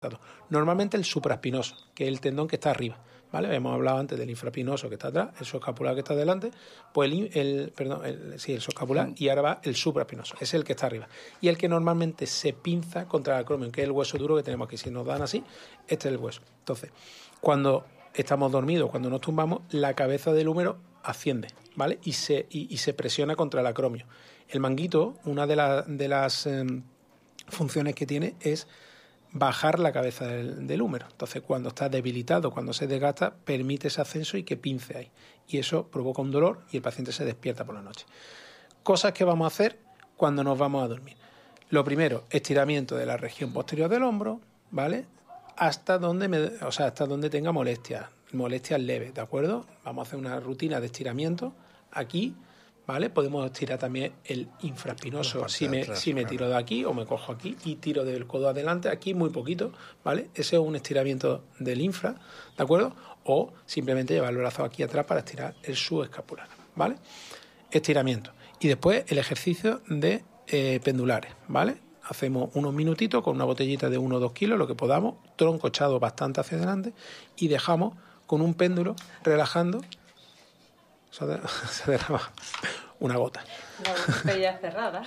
Normalmente el supraespinoso, que es el tendón que está arriba, ¿vale? Hemos hablado antes del infraespinoso que está atrás, el subescapular que está delante, pues el subescapular, y ahora va el supraespinoso, es el que está arriba. Y el que normalmente se pinza contra el acromion, que es el hueso duro que tenemos aquí. Si nos dan así, este es el hueso. Entonces, cuando estamos dormidos, cuando nos tumbamos, la cabeza del húmero asciende, ¿vale? Y se presiona contra el acromio. El manguito, una de las funciones que tiene es bajar la cabeza del húmero. Entonces, cuando está debilitado, cuando se desgasta, permite ese ascenso y que pince ahí. Y eso provoca un dolor y el paciente se despierta por la noche. Cosas que vamos a hacer cuando nos vamos a dormir. Lo primero, estiramiento de la región posterior del hombro, ¿vale? Hasta donde tenga molestias leves, ¿de acuerdo? Vamos a hacer una rutina de estiramiento aquí, ¿vale? Podemos estirar también el infraespinoso si me tiro de aquí o me cojo aquí y tiro del codo adelante, aquí muy poquito, ¿vale? Ese es un estiramiento del infra, ¿de acuerdo? O simplemente llevar el brazo aquí atrás para estirar el subescapular, ¿vale? Estiramiento. Y después el ejercicio de pendulares, ¿vale? Hacemos unos minutitos con una botellita de 1 o 2 kilos, lo que podamos, tronco echado bastante hacia adelante y dejamos con un péndulo relajando. Se derrama una gota. La botella cerrada.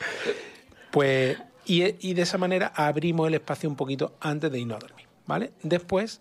Pues, y de esa manera abrimos el espacio un poquito antes de irnos a dormir, ¿vale? Después,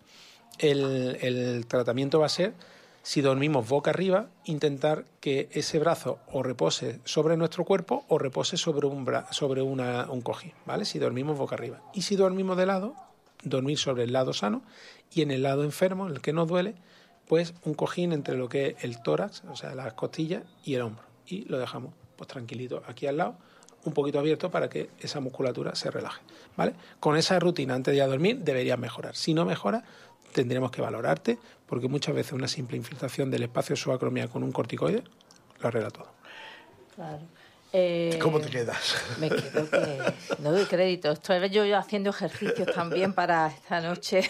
el tratamiento va a ser, si dormimos boca arriba, intentar que ese brazo o repose sobre nuestro cuerpo o repose sobre un cojín, ¿vale? Si dormimos boca arriba. Y si dormimos de lado, dormir sobre el lado sano y en el lado enfermo, en el que nos duele, pues un cojín entre lo que es el tórax, o sea, las costillas y el hombro. Y lo dejamos pues tranquilito aquí al lado, un poquito abierto para que esa musculatura se relaje, ¿vale? Con esa rutina antes de ir a dormir deberías mejorar. Si no mejora, tendremos que valorarte, porque muchas veces una simple infiltración del espacio subacromial con un corticoide lo arregla todo. Claro. ¿Cómo te quedas? Me quedo que no doy crédito. Estoy yo haciendo ejercicios también para esta noche.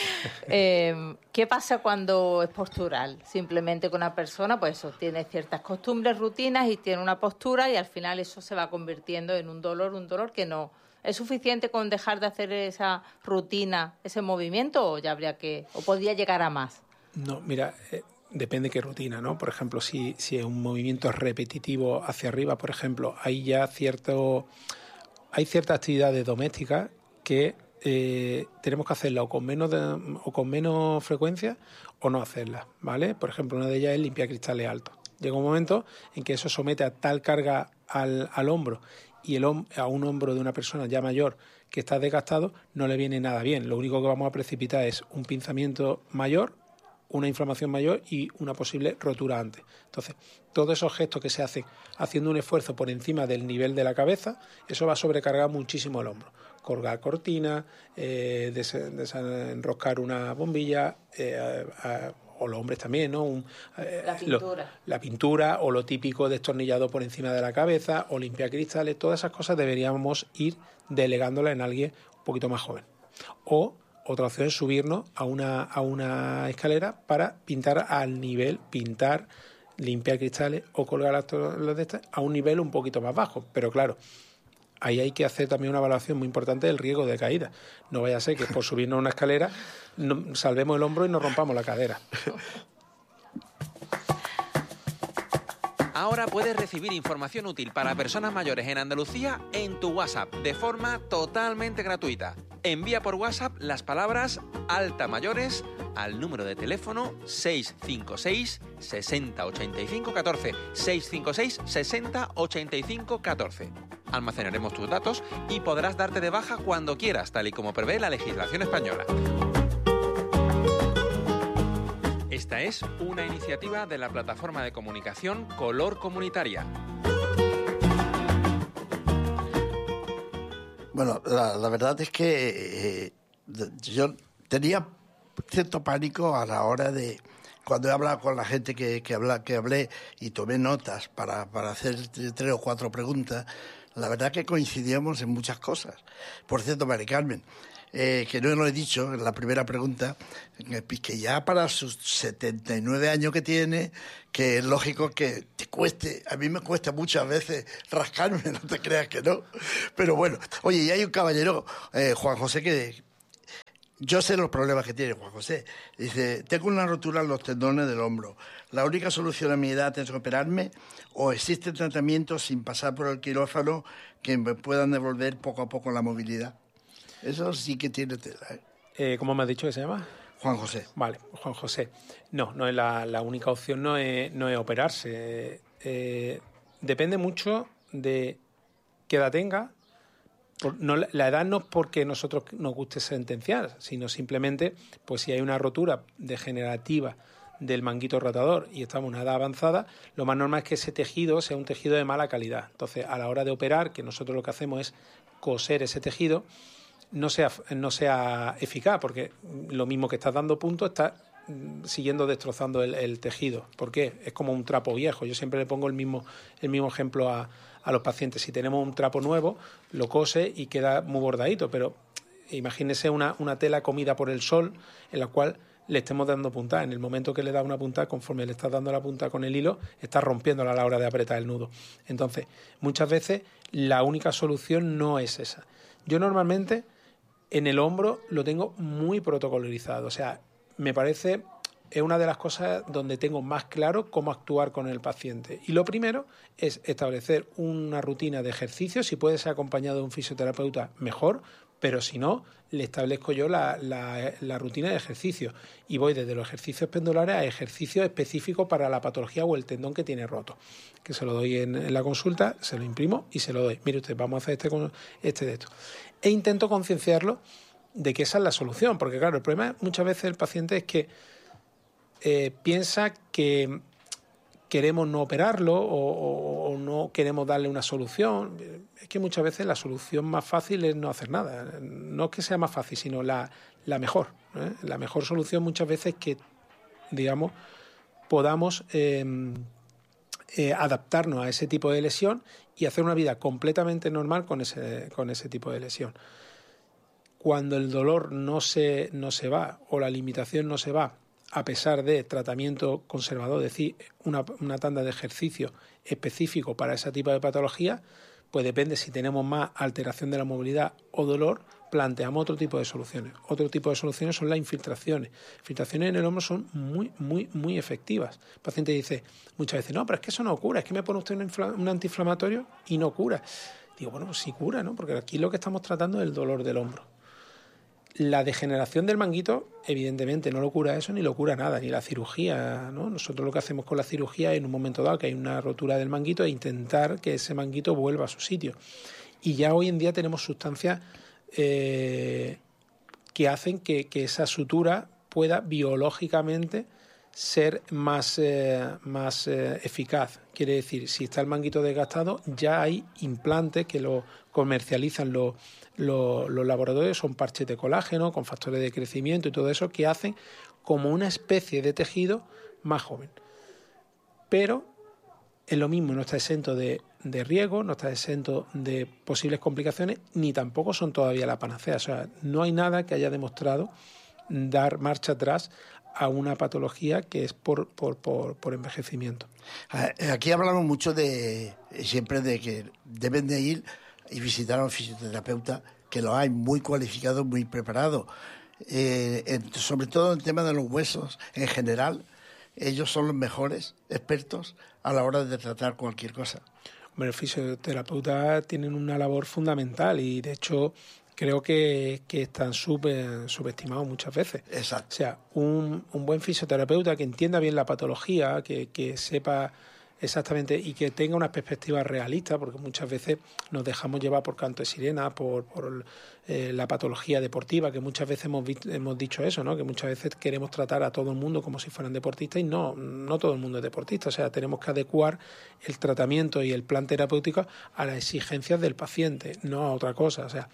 ¿Qué pasa cuando es postural? Simplemente con una persona, pues eso, tiene ciertas costumbres, rutinas y tiene una postura y al final eso se va convirtiendo en un dolor que no... ¿Es suficiente con dejar de hacer esa rutina, ese movimiento o ya habría que... o podría llegar a más? No, mira... Depende qué rutina, ¿no? Por ejemplo, si es un movimiento repetitivo hacia arriba, por ejemplo, hay ciertas actividades domésticas que tenemos que hacerlas o con menos frecuencia o no hacerlas, ¿vale? Por ejemplo, una de ellas es limpiar cristales altos. Llega un momento en que eso somete a tal carga al hombro y a un hombro de una persona ya mayor que está desgastado, no le viene nada bien. Lo único que vamos a precipitar es un pinzamiento mayor, una inflamación mayor y una posible rotura antes. Entonces, todos esos gestos que se hacen haciendo un esfuerzo por encima del nivel de la cabeza, eso va a sobrecargar muchísimo el hombro. Colgar cortinas, desenroscar una bombilla, o los hombres también, ¿no? La pintura o lo típico destornillado por encima de la cabeza o limpiar cristales, todas esas cosas deberíamos ir delegándolas en alguien un poquito más joven. O otra opción es subirnos a una escalera para pintar al nivel, limpiar cristales o colgar los de estas a un nivel un poquito más bajo. Pero claro, ahí hay que hacer también una evaluación muy importante del riesgo de caída. No vaya a ser que por subirnos a una escalera salvemos el hombro y nos rompamos la cadera. Ahora puedes recibir información útil para personas mayores en Andalucía en tu WhatsApp de forma totalmente gratuita. Envía por WhatsApp las palabras alta mayores al número de teléfono 656 60 85 14 656 60 85 14. Almacenaremos tus datos y podrás darte de baja cuando quieras, tal y como prevé la legislación española. Esta es una iniciativa de la plataforma de comunicación Color Comunitaria. Bueno, la verdad es que yo tenía cierto pánico a la hora de... Cuando he hablado con la gente que hablé y tomé notas para hacer 3 o 4 preguntas, la verdad que coincidíamos en muchas cosas. Por cierto, Mari Carmen, que no lo he dicho en la primera pregunta, que ya para sus 79 años que tiene, que es lógico que te cueste, a mí me cuesta muchas veces rascarme, no te creas que no, pero bueno. Oye, y hay un caballero, Juan José, Yo sé los problemas que tiene Juan José. Dice, tengo una rotura en los tendones del hombro. ¿La única solución a mi edad es operarme o existen tratamientos sin pasar por el quirófano que me puedan devolver poco a poco la movilidad? Eso sí que tiene tela, ¿eh? ¿Cómo me has dicho que se llama? Juan José. Vale, Juan José. No es la única opción, no es operarse. Depende mucho de qué edad tenga. La edad no es porque nosotros nos guste sentenciar, sino simplemente, pues si hay una rotura degenerativa del manguito rotador y estamos en una edad avanzada, lo más normal es que ese tejido sea un tejido de mala calidad. Entonces, a la hora de operar, que nosotros lo que hacemos es coser ese tejido, no sea eficaz, porque lo mismo que estás dando puntos, está siguiendo destrozando el tejido. ¿Por qué? Es como un trapo viejo. Yo siempre le pongo el mismo ejemplo a los pacientes. Si tenemos un trapo nuevo, lo cose y queda muy bordadito, pero imagínese una tela comida por el sol en la cual le estemos dando puntada. En el momento que le da una puntada, conforme le estás dando la punta con el hilo, estás rompiéndola a la hora de apretar el nudo. Entonces, muchas veces la única solución no es esa. Yo normalmente en el hombro lo tengo muy protocolarizado. O sea, me parece... es una de las cosas donde tengo más claro cómo actuar con el paciente. Y lo primero es establecer una rutina de ejercicio. Si puede ser acompañado de un fisioterapeuta, mejor, pero si no, le establezco yo la rutina de ejercicio. Y voy desde los ejercicios pendulares a ejercicios específicos para la patología o el tendón que tiene roto. Que se lo doy en la consulta, se lo imprimo y se lo doy. Mire usted, vamos a hacer este de esto. E intento concienciarlo de que esa es la solución. Porque claro, el problema muchas veces del paciente es que piensa que queremos no operarlo o no queremos darle una solución. Es que muchas veces la solución más fácil es no hacer nada. No es que sea más fácil, sino la mejor. La mejor solución muchas veces es que, digamos, podamos adaptarnos a ese tipo de lesión y hacer una vida completamente normal con ese tipo de lesión. Cuando el dolor no se va o la limitación no se va, a pesar de tratamiento conservador, es decir, una tanda de ejercicio específico para ese tipo de patología, pues depende si tenemos más alteración de la movilidad o dolor, planteamos otro tipo de soluciones. Otro tipo de soluciones son las infiltraciones. Infiltraciones en el hombro son muy, muy, muy efectivas. El paciente dice muchas veces, no, pero es que eso no cura, es que me pone usted un antiinflamatorio y no cura. Digo, bueno, pues sí cura, ¿no? Porque aquí lo que estamos tratando es el dolor del hombro. La degeneración del manguito, evidentemente, no lo cura eso ni lo cura nada, ni la cirugía, ¿no? Nosotros lo que hacemos con la cirugía en un momento dado que hay una rotura del manguito es intentar que ese manguito vuelva a su sitio. Y ya hoy en día tenemos sustancias que hacen que esa sutura pueda biológicamente ser más eficaz. Quiere decir, si está el manguito desgastado, ya hay implantes que lo comercializan los laboratorios, son parches de colágeno con factores de crecimiento y todo eso que hacen como una especie de tejido más joven. Pero es lo mismo, no está exento de riesgo, no está exento de posibles complicaciones, ni tampoco son todavía la panacea. O sea, no hay nada que haya demostrado dar marcha atrás a una patología que es por envejecimiento. Aquí hablamos mucho siempre de que deben de ir y visitar a un fisioterapeuta, que lo hay muy cualificado, muy preparado. Sobre todo en el tema de los huesos, en general, ellos son los mejores expertos a la hora de tratar cualquier cosa. Bueno, los fisioterapeutas tienen una labor fundamental y, de hecho, creo que están subestimados muchas veces. Exacto. O sea, un buen fisioterapeuta que entienda bien la patología, que sepa exactamente y que tenga una perspectiva realista, porque muchas veces nos dejamos llevar por canto de sirena, por la patología deportiva, que muchas veces hemos dicho eso, ¿no? Que muchas veces queremos tratar a todo el mundo como si fueran deportistas y no todo el mundo es deportista. O sea, tenemos que adecuar el tratamiento y el plan terapéutico a las exigencias del paciente, no a otra cosa. O sea,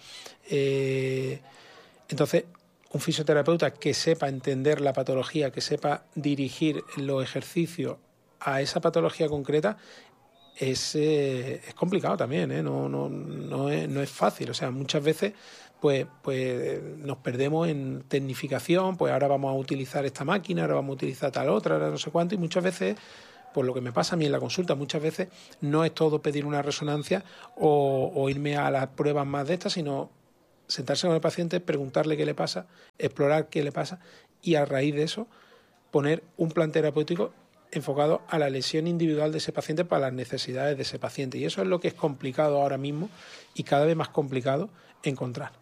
entonces, un fisioterapeuta que sepa entender la patología, que sepa dirigir los ejercicios a esa patología concreta es complicado también, ¿eh? No es fácil. O sea, muchas veces pues nos perdemos en tecnificación, pues ahora vamos a utilizar esta máquina, ahora vamos a utilizar tal otra, ahora no sé cuánto, y muchas veces, pues lo que me pasa a mí en la consulta, muchas veces no es todo pedir una resonancia o irme a las pruebas más de estas, sino sentarse con el paciente, preguntarle qué le pasa, explorar qué le pasa y a raíz de eso poner un plan terapéutico enfocado a la lesión individual de ese paciente para las necesidades de ese paciente. Y eso es lo que es complicado ahora mismo y cada vez más complicado encontrar.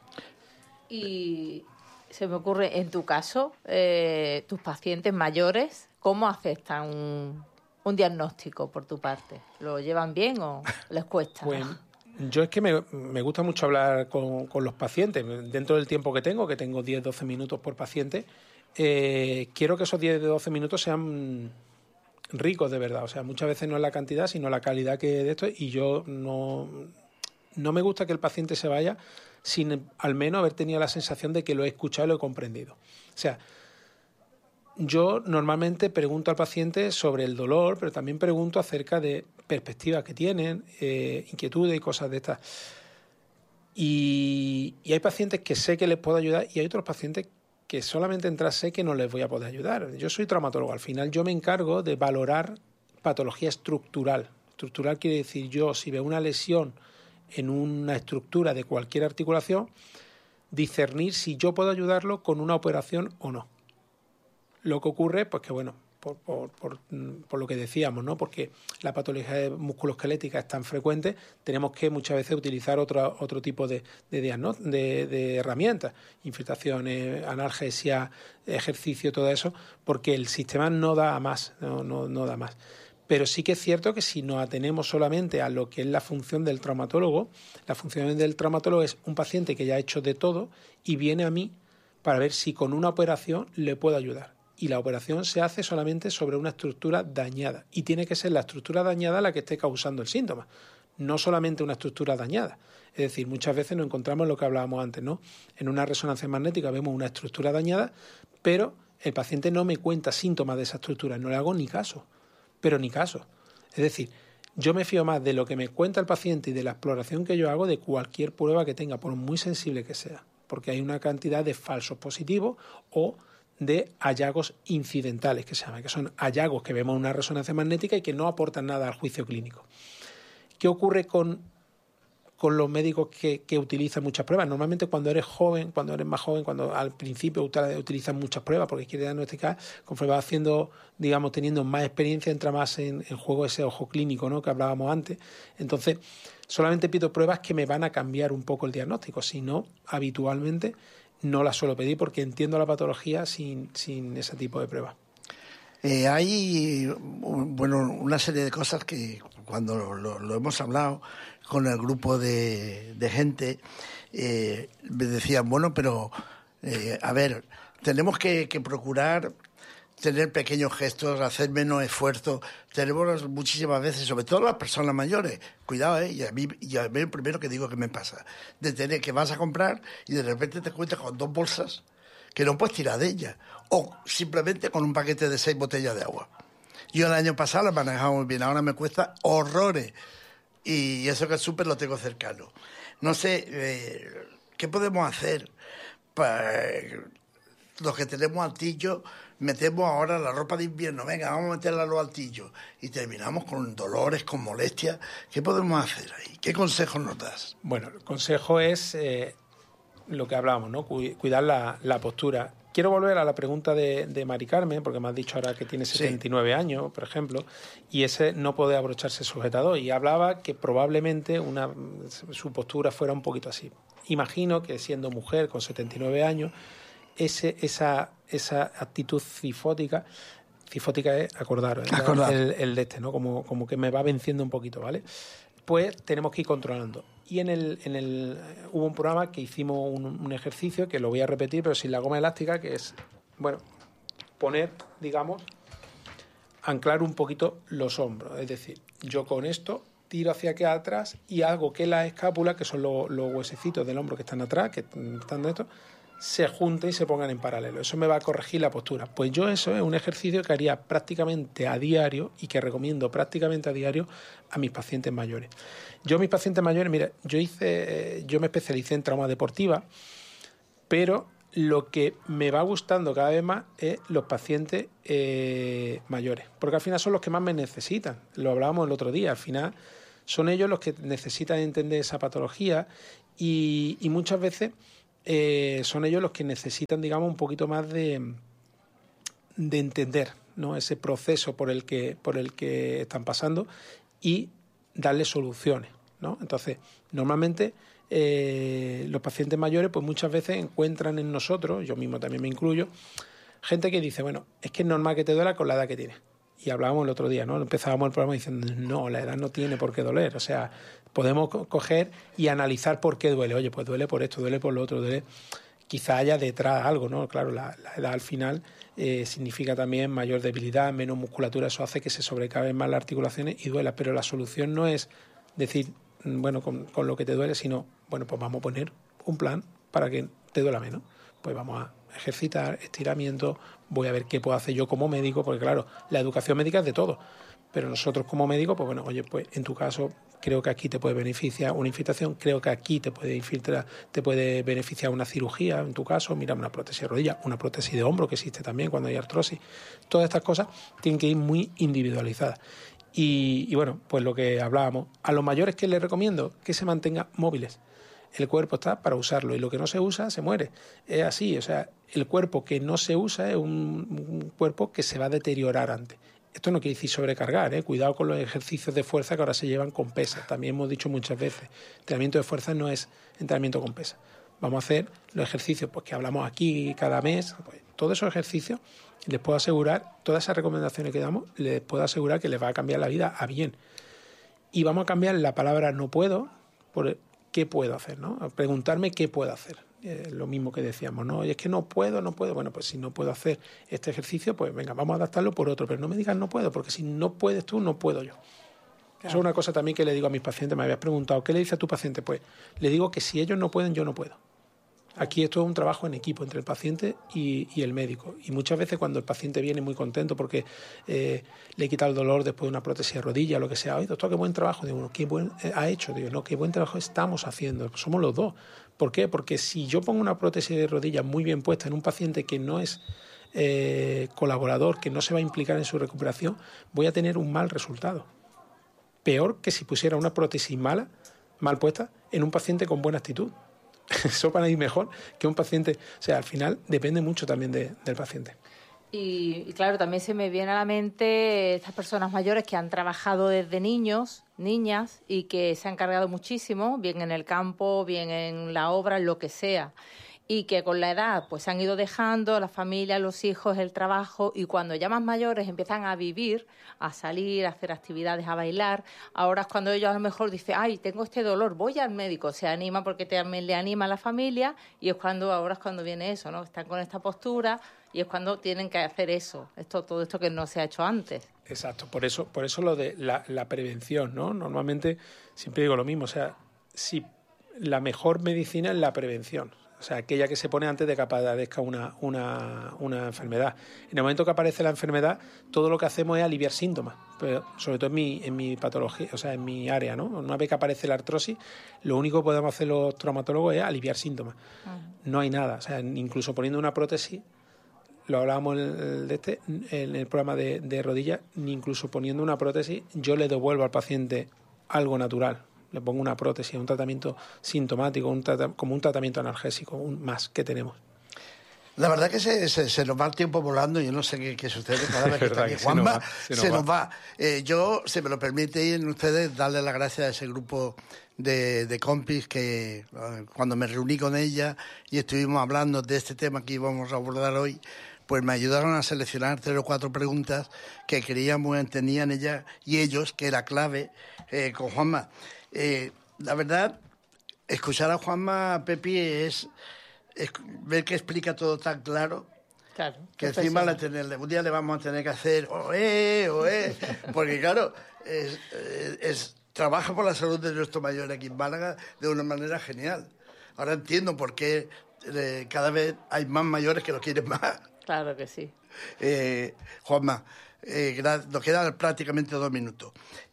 Y se me ocurre, en tu caso, tus pacientes mayores, ¿cómo aceptan un diagnóstico por tu parte? ¿Lo llevan bien o les cuesta? Pues yo es que me gusta mucho hablar con los pacientes. Dentro del tiempo que tengo 10-12 minutos por paciente, quiero que esos 10-12 minutos sean ricos de verdad. O sea, muchas veces no es la cantidad, sino la calidad que de esto. Y yo no me gusta que el paciente se vaya sin al menos haber tenido la sensación de que lo he escuchado y lo he comprendido. O sea, yo normalmente pregunto al paciente sobre el dolor, pero también pregunto acerca de perspectivas que tienen, inquietudes y cosas de estas. Y hay pacientes que sé que les puedo ayudar y hay otros pacientes que solamente entrar sé que no les voy a poder ayudar. Yo soy traumatólogo, al final yo me encargo de valorar patología estructural. Estructural quiere decir yo, si veo una lesión en una estructura de cualquier articulación, discernir si yo puedo ayudarlo con una operación o no. Lo que ocurre, pues que bueno, por lo que decíamos, ¿no? Porque la patología musculoesquelética es tan frecuente, tenemos que muchas veces utilizar otro tipo de herramientas, infiltraciones, analgesia, ejercicio, todo eso, porque el sistema no da a más, no da más. Pero sí que es cierto que si nos atenemos solamente a lo que es la función del traumatólogo, la función del traumatólogo es un paciente que ya ha hecho de todo y viene a mí para ver si con una operación le puedo ayudar. Y la operación se hace solamente sobre una estructura dañada. Y tiene que ser la estructura dañada la que esté causando el síntoma, no solamente una estructura dañada. Es decir, muchas veces nos encontramos lo que hablábamos antes, ¿no? En una resonancia magnética vemos una estructura dañada, pero el paciente no me cuenta síntomas de esa estructura, no le hago ni caso. Pero ni caso. Es decir, yo me fío más de lo que me cuenta el paciente y de la exploración que yo hago de cualquier prueba que tenga, por muy sensible que sea, porque hay una cantidad de falsos positivos o de hallazgos incidentales, que se llaman, que son hallazgos que vemos en una resonancia magnética y que no aportan nada al juicio clínico. ¿Qué ocurre con los médicos que utilizan muchas pruebas? Normalmente cuando eres joven, cuando eres más joven, cuando al principio utilizan muchas pruebas porque quiere diagnosticar, conforme vas haciendo, digamos, teniendo más experiencia, entra más en juego ese ojo clínico, ¿no?, que hablábamos antes. Entonces, solamente pido pruebas que me van a cambiar un poco el diagnóstico, si no, habitualmente no las suelo pedir porque entiendo la patología sin ese tipo de pruebas. Hay una serie de cosas que cuando lo hemos hablado con el grupo de gente, me decían, pero a ver, tenemos que procurar tener pequeños gestos, hacer menos esfuerzo. Tenemos muchísimas veces, sobre todo las personas mayores, cuidado, y a mí el primero que digo que me pasa, de tener que vas a comprar y de repente te encuentras con 2 bolsas que no puedes tirar de ellas, o simplemente con un paquete de 6 botellas de agua. Yo el año pasado la manejaba muy bien, ahora me cuesta horrores, y eso que el súper lo tengo cercano. No sé, ¿qué podemos hacer para los que tenemos altillo? Metemos ahora la ropa de invierno, venga, vamos a meterla a los altillos, y terminamos con dolores, con molestias. ¿Qué podemos hacer ahí? ¿Qué consejos nos das? Bueno, el consejo es lo que hablábamos, ¿no? Cuidar la postura. Quiero volver a la pregunta de Mari Carmen, porque me has dicho ahora que tiene 79 años, por ejemplo, y ese no puede abrocharse sujetador. Y hablaba que probablemente su postura fuera un poquito así. Imagino que siendo mujer con 79 años, esa actitud cifótica es, acordaros, el de este, ¿no? Como que me va venciendo un poquito, ¿vale? Pues tenemos que ir controlando. Y hubo un programa que hicimos un ejercicio, que lo voy a repetir, pero sin la goma elástica, que es, poner, digamos, anclar un poquito los hombros. Es decir, yo con esto tiro hacia aquí atrás y hago que la escápula, que son los huesecitos del hombro que están atrás, que están de esto, se junten y se pongan en paralelo. Eso me va a corregir la postura. Pues yo eso es un ejercicio que haría prácticamente a diario y que recomiendo prácticamente a diario a mis pacientes mayores. Yo mis pacientes mayores, mira, yo me especialicé en trauma deportiva, pero lo que me va gustando cada vez más es los pacientes mayores, porque al final son los que más me necesitan. Lo hablábamos el otro día, al final son ellos los que necesitan entender esa patología Y muchas veces son ellos los que necesitan, digamos, un poquito más de entender, ¿no?, ese proceso por el que están pasando y darle soluciones, ¿no? Entonces, normalmente los pacientes mayores pues muchas veces encuentran en nosotros, yo mismo también me incluyo, gente que dice, bueno, es que es normal que te duela con la edad que tienes. Y hablábamos el otro día, ¿no? Empezábamos el programa diciendo, no, la edad no tiene por qué doler. O sea, podemos coger y analizar por qué duele. Oye, pues duele por esto, duele por lo otro, duele... Quizá haya detrás algo, ¿no? Claro, la edad al final significa también mayor debilidad, menos musculatura. Eso hace que se sobrecaben más las articulaciones y duela. Pero la solución no es decir, bueno, con lo que te duele, sino, bueno, pues vamos a poner un plan para que te duela menos. Pues vamos a ejercitar, estiramiento, voy a ver qué puedo hacer yo como médico, porque claro, la educación médica es de todo, pero nosotros como médicos, pues bueno, oye, pues en tu caso creo que aquí te puede beneficiar una infiltración, creo que aquí te puede beneficiar una cirugía, en tu caso, mira, una prótesis de rodilla, una prótesis de hombro que existe también cuando hay artrosis. Todas estas cosas tienen que ir muy individualizadas. Y bueno, pues lo que hablábamos, a los mayores que les recomiendo que se mantengan móviles. El cuerpo está para usarlo y lo que no se usa se muere. Es así, o sea, el cuerpo que no se usa es un cuerpo que se va a deteriorar antes. Esto no quiere decir sobrecargar, ¿eh? Cuidado con los ejercicios de fuerza que ahora se llevan con pesas. También hemos dicho muchas veces, entrenamiento de fuerza no es entrenamiento con pesas. Vamos a hacer los ejercicios pues, que hablamos aquí cada mes. Pues, todos esos ejercicios les puedo asegurar, todas esas recomendaciones que damos, les puedo asegurar que les va a cambiar la vida a bien. Y vamos a cambiar la palabra no puedo por qué puedo hacer, ¿no? A preguntarme qué puedo hacer. Lo mismo que decíamos, ¿no? Y es que no puedo. Bueno, pues si no puedo hacer este ejercicio, pues venga, vamos a adaptarlo por otro. Pero no me digas no puedo, porque si no puedes tú, no puedo yo. Claro. Eso es una cosa también que le digo a mis pacientes. Me habías preguntado, ¿qué le dices a tu paciente? Pues le digo que si ellos no pueden, yo no puedo. Aquí esto es un trabajo en equipo entre el paciente y el médico. Y muchas veces cuando el paciente viene muy contento porque le quita el dolor después de una prótesis de rodilla o lo que sea, oye, doctor, qué buen trabajo. Digo, bueno, qué buen ha hecho. Digo, no, qué buen trabajo estamos haciendo. Somos los dos. ¿Por qué? Porque si yo pongo una prótesis de rodilla muy bien puesta en un paciente que no es colaborador, que no se va a implicar en su recuperación, voy a tener un mal resultado. Peor que si pusiera una prótesis mal puesta en un paciente con buena actitud. Eso para ir mejor que un paciente. O sea, al final depende mucho también del paciente. Y claro, también se me viene a la mente estas personas mayores que han trabajado desde niños, niñas, y que se han cargado muchísimo, bien en el campo, bien en la obra, en lo que sea. Y que con la edad pues se han ido dejando la familia, los hijos, el trabajo, y cuando ya más mayores empiezan a vivir, a salir, a hacer actividades, a bailar, ahora es cuando ellos a lo mejor dicen, ay, tengo este dolor, voy al médico, se anima porque también le anima a la familia, y ahora es cuando viene eso, ¿no? Están con esta postura y es cuando tienen que hacer eso, todo esto que no se ha hecho antes. Exacto, por eso lo de la prevención, ¿no? Normalmente siempre digo lo mismo, o sea, si la mejor medicina es la prevención. O sea, aquella que se pone antes de que aparezca una enfermedad. En el momento que aparece la enfermedad, todo lo que hacemos es aliviar síntomas, pero sobre todo en mi patología, o sea, en mi área, ¿no? Una vez que aparece la artrosis, lo único que podemos hacer los traumatólogos es aliviar síntomas. No hay nada. O sea, incluso poniendo una prótesis, lo hablábamos en el programa de rodillas, ni incluso poniendo una prótesis, yo le devuelvo al paciente algo natural. Le pongo una prótesis, un tratamiento sintomático, como un tratamiento analgésico, un más que tenemos. La verdad que se nos va el tiempo volando. Yo no sé qué sucede cada vez que está aquí Juanma. Se nos va. Yo, si me lo permiten ustedes, darle las gracias a ese grupo de compis que cuando me reuní con ella y estuvimos hablando de este tema que íbamos a abordar hoy, pues me ayudaron a seleccionar 3 o 4 preguntas que creíamos tenían ella y ellos, que era clave con Juanma. La verdad, escuchar a Juanma, Pepi, es ver que explica todo tan claro, que encima un día le vamos a tener que hacer porque claro, trabaja por la salud de nuestro mayor aquí en Málaga de una manera genial. Ahora entiendo por qué cada vez hay más mayores que lo quieren más. Claro que sí. Juanma, nos quedan prácticamente 2 minutos.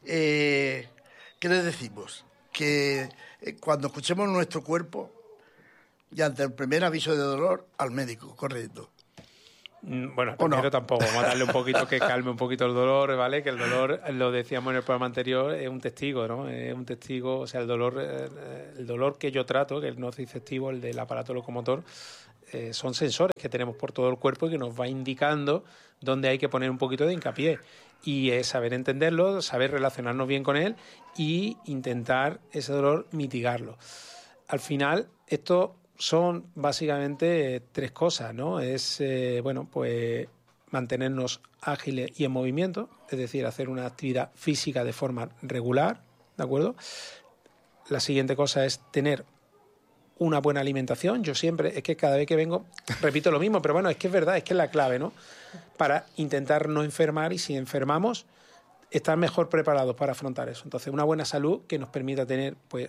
¿Qué les decimos? Que cuando escuchemos nuestro cuerpo y ante el primer aviso de dolor, al médico, correcto. Bueno, primero tampoco. Vamos a darle un poquito que calme un poquito el dolor, ¿vale? Que el dolor, lo decíamos en el programa anterior, es un testigo, ¿no? Es un testigo, o sea, el dolor que yo trato, que el nociceptivo, el del aparato locomotor, son sensores que tenemos por todo el cuerpo y que nos va indicando dónde hay que poner un poquito de hincapié. Y es saber entenderlo, saber relacionarnos bien con él y intentar ese dolor mitigarlo. Al final, esto son básicamente 3 cosas, ¿no? Es, pues mantenernos ágiles y en movimiento, es decir, hacer una actividad física de forma regular, ¿de acuerdo? La siguiente cosa es tener una buena alimentación. Yo siempre, es que cada vez que vengo repito lo mismo, pero bueno, es que es verdad, es que es la clave, ¿no? Para intentar no enfermar y si enfermamos, estar mejor preparados para afrontar eso. Entonces, una buena salud que nos permita tener, pues,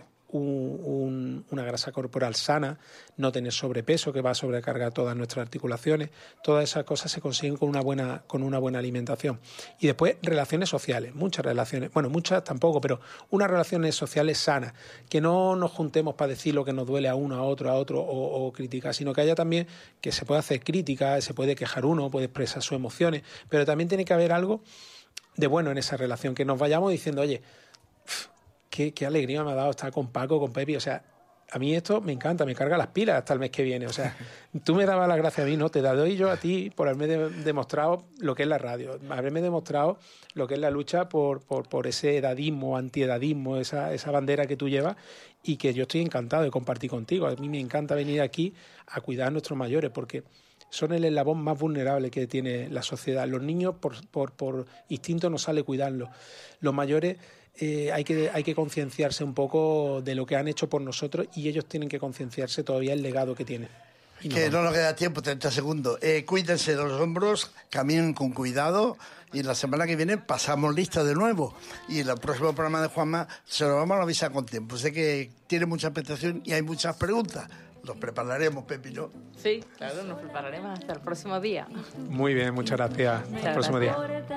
una grasa corporal sana, no tener sobrepeso que va a sobrecargar todas nuestras articulaciones. Todas esas cosas se consiguen con una buena alimentación. Y después relaciones sociales, muchas relaciones, bueno, muchas tampoco, pero unas relaciones sociales sanas, que no nos juntemos para decir lo que nos duele a uno, a otro o criticar, sino que haya también que se puede hacer crítica, se puede quejar uno, puede expresar sus emociones, pero también tiene que haber algo de bueno en esa relación, que nos vayamos diciendo, oye, qué alegría me ha dado estar con Paco, con Pepi, o sea, a mí esto me encanta, me carga las pilas hasta el mes que viene, o sea, tú me dabas las gracias a mí, no, te la doy yo a ti por haberme demostrado lo que es la radio, haberme demostrado lo que es la lucha por ese edadismo, antiedadismo, esa bandera que tú llevas y que yo estoy encantado de compartir contigo. A mí me encanta venir aquí a cuidar a nuestros mayores porque son el eslabón más vulnerable que tiene la sociedad. Los niños por instinto no sale cuidarlos. Los mayores hay que concienciarse un poco de lo que han hecho por nosotros y ellos tienen que concienciarse todavía el legado que tienen. Que no nos queda tiempo, 30 segundos. Cuídense de los hombros, caminen con cuidado y la semana que viene pasamos lista de nuevo. Y el próximo programa de Juanma se lo vamos a avisar con tiempo. Sé que tiene mucha expectación y hay muchas preguntas. Los prepararemos, Pepi, ¿no? Sí, claro, nos prepararemos hasta el próximo día. Muy bien, muchas gracias. Hasta el próximo día.